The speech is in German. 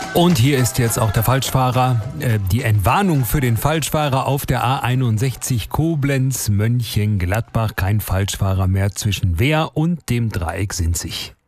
Und hier ist jetzt auch der Falschfahrer. Die Entwarnung für den Falschfahrer auf der A61 Koblenz-Mönchengladbach. Kein Falschfahrer mehr zwischen Wehr und dem Dreieck Sinzig.